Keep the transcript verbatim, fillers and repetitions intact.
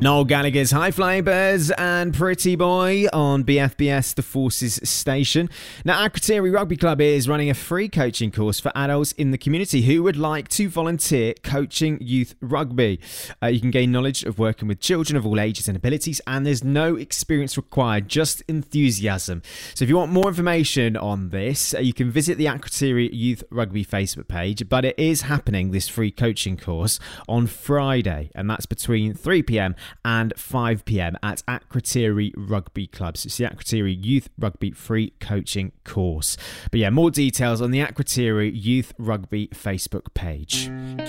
Noel Gallagher's High Flying Birds and Pretty Boy on B F B S The Forces station. Now, Akrotiri Rugby Club is running a free coaching course for adults in the community who would like to volunteer coaching youth rugby. Uh, you can gain knowledge of working with children of all ages and abilities, and there's no experience required, just enthusiasm. So if you want more information on this, uh, you can visit the Akrotiri Youth Rugby Facebook page, but it is happening, this free coaching course, on Friday, and that's between three p.m. and five p.m. at Akrotiri Rugby Club. So it's the Akrotiri Youth Rugby Free Coaching Course. But yeah, more details on the Akrotiri Youth Rugby Facebook page.